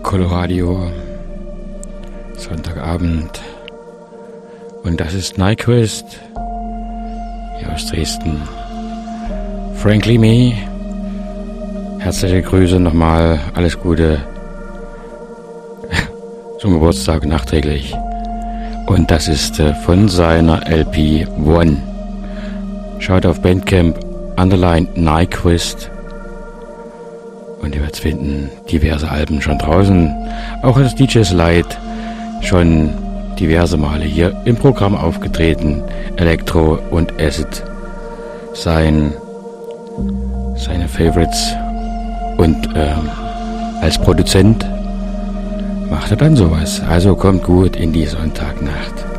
Coloradio, Sonntagabend. Und das ist Nyquist hier aus Dresden. Frankly Me, herzliche Grüße nochmal, alles Gute zum Geburtstag nachträglich. Und das ist von seiner LP One. Schaut auf Bandcamp, Nyquist. Und ihr werdet finden, diverse Alben schon draußen. Auch als DJ's Light schon diverse Male hier im Programm aufgetreten. Elektro und Acid seine Favorites. Und als Produzent macht er dann sowas. Also kommt gut in die Sonntagnacht.